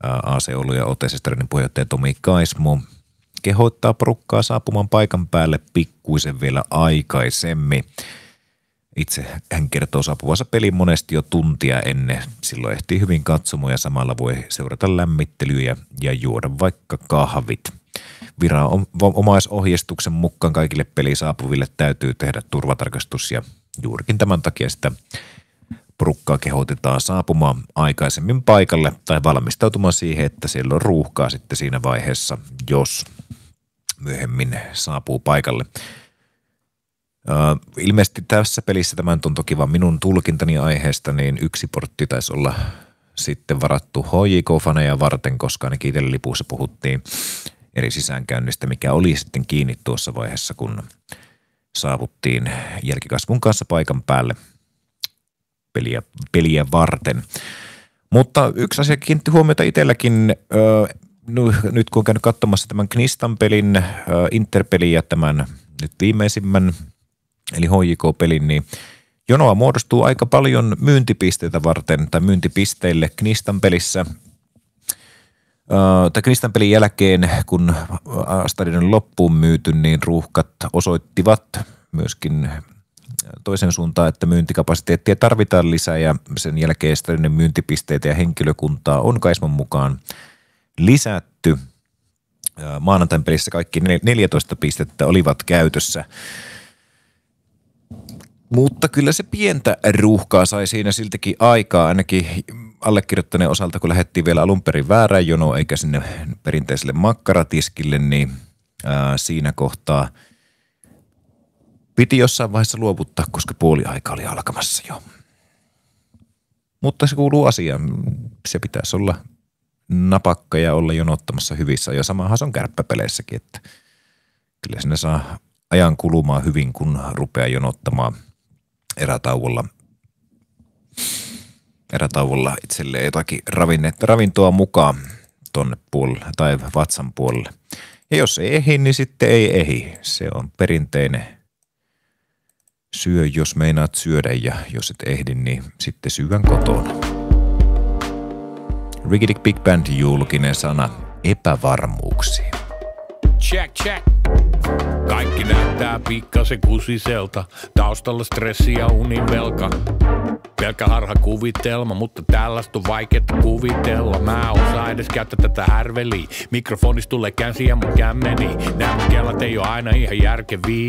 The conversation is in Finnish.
AC Oulu ja OT-Sesterin puheenjohtaja Tomi Kaismo kehottaa porukkaa saapumaan paikan päälle pikkuisen vielä aikaisemmin. Itse hän kertoo saapuvansa pelin monesti jo tuntia ennen. Silloin ehtii hyvin katsomaan ja samalla voi seurata lämmittelyjä ja juoda vaikka kahvit. Viranomaisohjeistuksen mukaan kaikille peliin saapuville täytyy tehdä turvatarkastus ja juurikin tämän takia sitä porukkaa kehotetaan saapumaan aikaisemmin paikalle tai valmistautumaan siihen, että siellä on ruuhkaa sitten siinä vaiheessa, jos myöhemmin saapuu paikalle. Ilmeisesti tässä pelissä, tämä on toki vaan minun tulkintani aiheesta, niin yksi portti taisi olla sitten varattu HJK-faneja varten, koska ainakin itsellä lipussa puhuttiin eri sisäänkäynnistä, mikä oli sitten kiinni tuossa vaiheessa, kun saavuttiin jälkikasvun kanssa paikan päälle peliä varten. Mutta yksi asia kiinnitti huomiota itselläkin, nyt kun on käynyt katsomassa tämän Knistan pelin, Interpelin ja tämän nyt viimeisimmän, eli HJK-pelin, niin jonoa muodostuu aika paljon myyntipisteitä varten tai myyntipisteille Knistan pelissä. Knistan pelin jälkeen, kun stadionin loppuun myyty, niin ruuhkat osoittivat myöskin toisen suuntaan, että myyntikapasiteettia tarvitaan lisää ja sen jälkeen stadionin myyntipisteitä ja henkilökuntaa on Kaismon mukaan lisätty. Maanantain pelissä kaikki 14 pistettä olivat käytössä. Mutta kyllä se pientä ruuhkaa sai siinä siltikin aikaa, ainakin allekirjoittaneen osalta, kun lähdettiin vielä alun perin väärään jonoon eikä sinne perinteiselle makkaratiskille, niin siinä kohtaa piti jossain vaiheessa luovuttaa, koska puoliaika oli alkamassa jo. Mutta se kuuluu asiaan. Se pitäisi olla napakka ja olla jonottamassa hyvissä. Ja samahan se on kärppäpeleissäkin, että kyllä sinne saa ajan kulumaan hyvin, kun rupeaa jonottamaan erätauolla itselleen jotakin ravintoa mukaan tonne puolelle tai vatsan puolelle. Ja jos ei ehdi, niin sitten ei ehdi. Se on perinteinen syö, jos meinaat syödä, ja jos et ehdi, niin sitten syön kotona. Rigidic Big Band julkinen sana epävarmuuksiin. Check, check. Kaikki näyttää pikkasen kusiselta. Taustalla stressi ja univelka. Pelkkä harhakuvitelma, mutta tällaista on vaikeeta kuvitella. Mä osaan edes käyttää tätä härveliä. Mikrofonista tulee känsiä mun kämmeni. Nämä kellat ei oo aina ihan järkeviä.